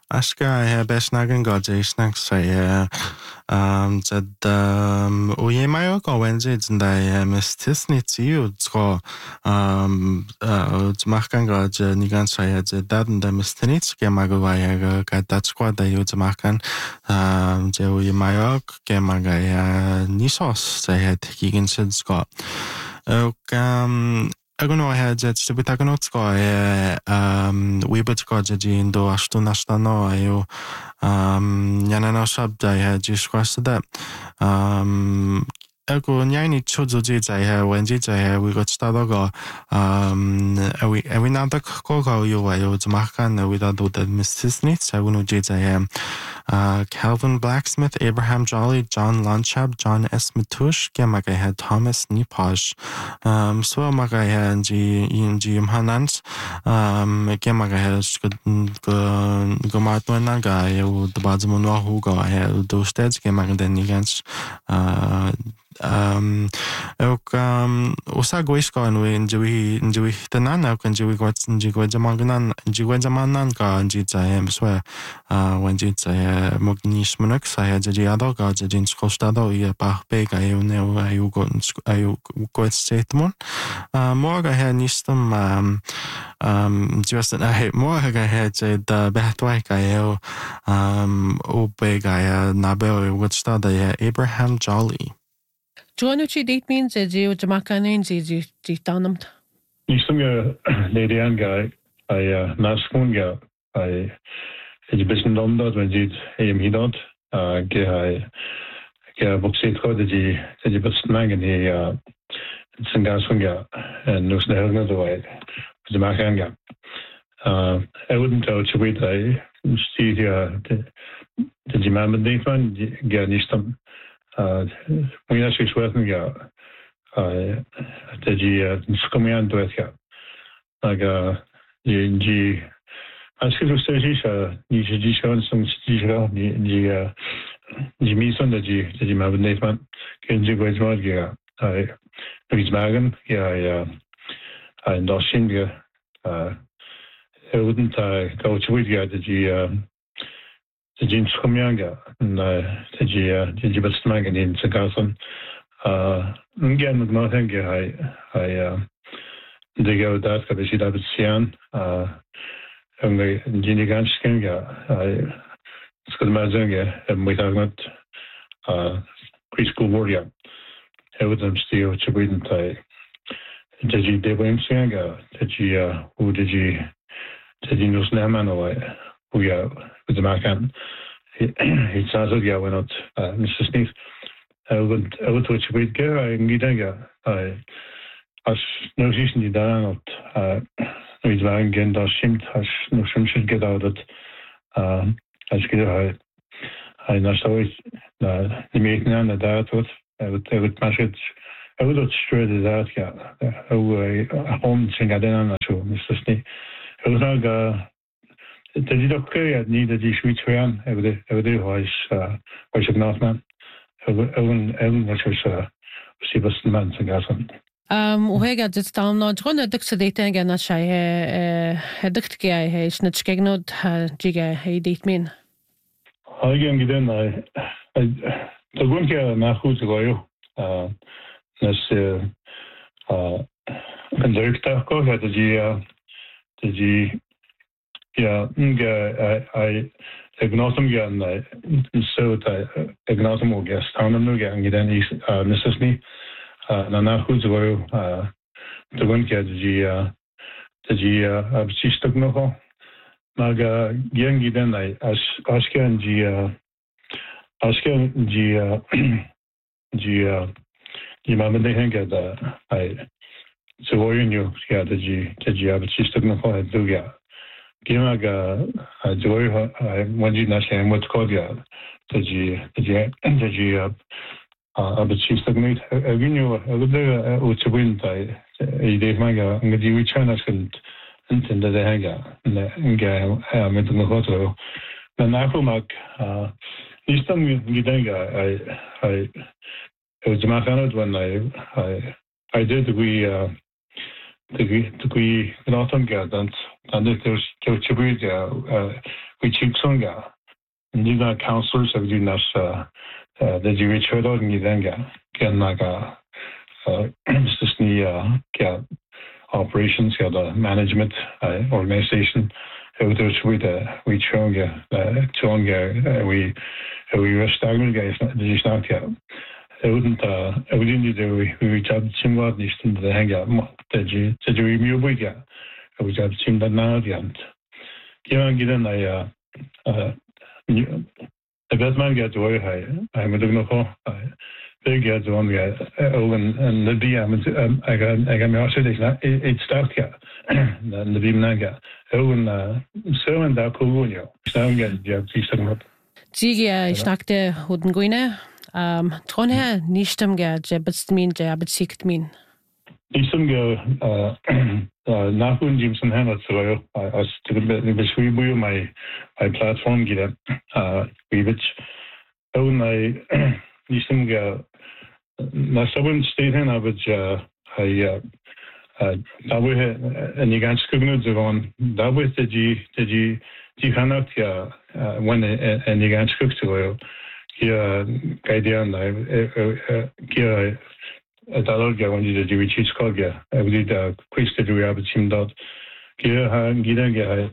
Aska besnagan godzej snak saya zed ujemajo gowenzi zndaj mestisnici utsko zmachkan godze nigan saya zedaden da mestinic gemagawaya gadatskwa da yu zmachkan ze ujemajo gemagaya nisos saya tikigen sidsko. Och Agono had jet to be taken out sky, we but got a gene do Astonastano, I Yanana Shabda had just crossed that. Ego nyani chozo I have when I have we got started go we not the cocoa you I was makan without the Mrs. Nits I wouldn't I am Calvin Blacksmith, Abraham Jolly, John Lunchab, John S. Matush, Gemaga had Thomas Niposh, so Maga had G. Hanans, Gemaga has go Martwanaga, the Bazamuno who go ahead, those steads, Gemaga then against Usagwisko and we enjoy the nana can do what's in Jigwajamangan, Jigwajamanan, and Jits I am swear when Jits Mognish Munux, I had the other gods, the Jins Costado, Bach I know I got statement. More I had Nistum just I had more I had the Batwike I big I Nabel would start Abraham Jolly. Joannucci date means that you Jamaican Danam. Nisum lady and guy, I Naskun guy, I it's business London when it am he not, get book seat code the best man in the Sangasunga and no snare the way, the Makanga. I wouldn't tell you with I see the Jimam date one, get Nistum. We actually sweating yeah, the coming on to it yeah, like the I see the stages you shown some the Jimison that you have a name can you go to yeah, I it's Magan yeah I know Shinga I wouldn't go to with yeah the James Comyanga and the best magazine in Sagason. Again, with nothing, I dig out that because she does Sian, and the Giniganskinga, I school Mazanga, and we have not preschool warrior. I would still to read and I did you Debin Sanga, did you know Snaman away. We with the Macan. He sounds like we're not Mr. Smith. I would watch a bit go. I need I as no season you done not with Van Gen does seem as no some should get out that as good I know so the meeting on the that what I would match it. I would not straight it out yeah. A home thing I didn't know Mr. Smith. I was not the little needed the sweet fan every was not man. Evan was see was the man to gason. Uhega dit down not run a dictate again as I a dictgay hay snitchkegnod jiga hay date mean. Again then I the one here na who's go nas and the go had the yeah, I ignotum again. So I ignotum again. Standam again. Then is necessity. Na who's well. The one get the absistuk noho. Maga young then I askan the moment they hang at I so you yeah the absistuk noho do yeah. Gimaga joy when you not saying what's called yeah the achieve stagnate again you would win I did my and the China and intended the hanger and guy met the hotel and I mark this time I was my fan when I did we not on and there's we cheap songa. Niga counselors have been us the Jewish Chodog Nidanga, Kenaga, Sisni, operations, the management organization. We Chonga, we were stagnant guys, the Snakia. I wouldn't do we job Chimwad Nistan the Hanga, the Jew Mubiga, we job Chim the Nadiant. Given a Batman get away high. I'm a Dugno. They get one guy, and the DM, I got me also, it's dark here. Then the beam naga. So and that cool, you know. So get the piece of Zigia, ich sagte, Huden Guine, Tronher, Nichtem Gerd, Jebetsmin, Jabetsictmin. Nisam go Nahun Jimson Hannah so I to my platform get we which own I Nisam go Nasabun state hen I that way and you can't scribble on that way did you cannot when and you can't script to here guardian here Dalga when you do which is called I did quiz to do have team dot here Gidanga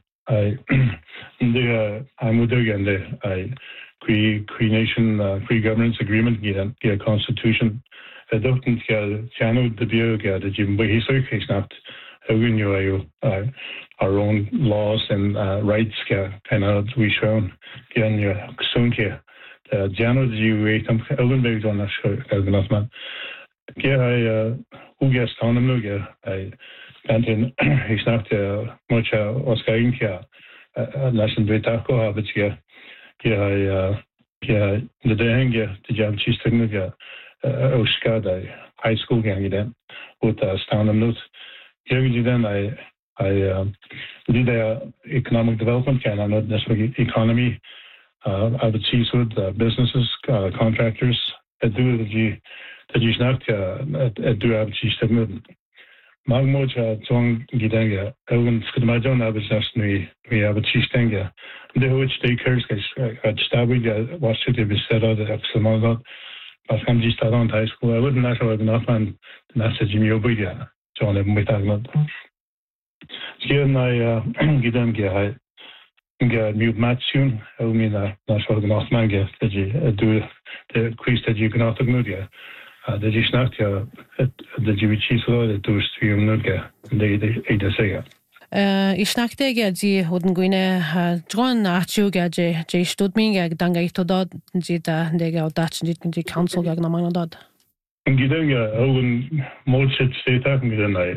I'm with again I Cree Nation Free Governance Agreement get constitution adopting channel the beer the Jim but he's not we knew our own laws and rights kind of we shown again soon here Jano you wait I'm based on that show as man. Who gets on the Muga? I can't he's not much Oscar Inca, National Betaco, but the Danga, the Jam Chistanuga, Oskada, high school gang then, with Stan and Nut. Here then I did economic development, can I not necessarily economy. I would see businesses, contractors, do the you snack do have cheese to move. Magmoja, Tong Gidanga, Owen Skidmajon, I was just we have a cheese tanga. The which they curse at Stabby, what should be said out of Examagot, but I'm just around high school. I wouldn't actually have enough man to message Jimmy Obiga, John and Mitagnot. Here I Gidanga, I mute match soon. I mean, not sure the North Manga that you do the quiz that you can out of Nudia. The Gisnakia, the Jivichis, the two stream Nuga, they say. Ich snackte die Huden Guine, John Archuga, J. Studming, Danga to dot, Zita, they go Dutch, the council, Gagnaman dot. And Gidanga, Owen, Molchet state, and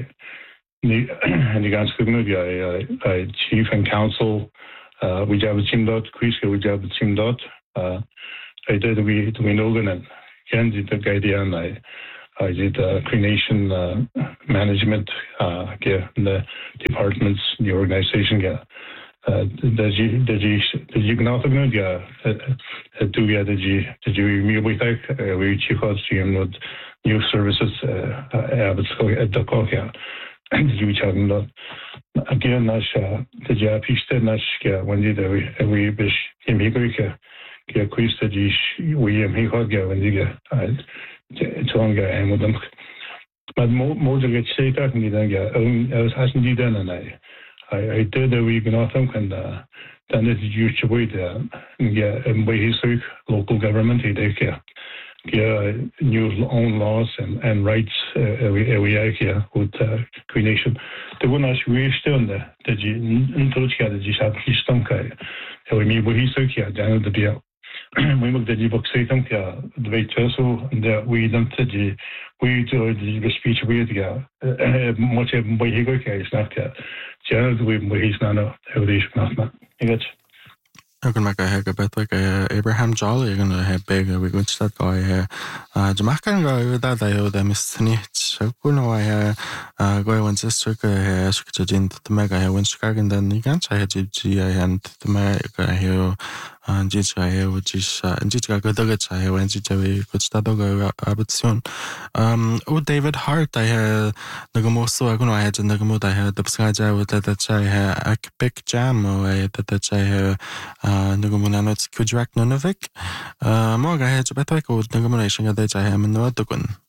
the Gans Nuga, chief and council, we have a team dot, Quiska, we have a team dot. I did we know and Ken did the guardian, I did Cree Nation management, the departments, the organization, the Ignatov do you with we chief of with new services at the Kokia. You chatting that again, Nash, the Japiste Nash, when did we bish him Higurika, get quiz that we am Higoga when you get Tonga and with them. But more to get say that me then I was hasn't you done and I did that we can often and then it used to wait and by his local government he take new own laws and rights we have here with Cree Nation. The one as we still in there that you until you had just have his stonka we me what he's here down the deal. We looked at the book say them the way so that we don't we do the speech we together much by he go is not generally we he's not how they should not get. I'm going to make a bit like Abraham Jolly. I'm going to have big. We're going to start going here. Jamaican guy with that. I owe them is neat. So, you know, I go on sister. I ask you to the mega. I went to Chicago and then you can't say to G. I and the mega here. जी चाहे वो जी का गदर चाहे वो जी चाहे कुछ तादो का आबत्सियन वो David Hart है नगमोसो अगुन है जन नगमोता है तब स्काजा वो तता चाहे Epic Jam वो तता चाहे नगमुना नोट्स Kudrak Nunavik मोगा है जब तक वो नगमुना इशंगा दे चाहे मनवा तुकुन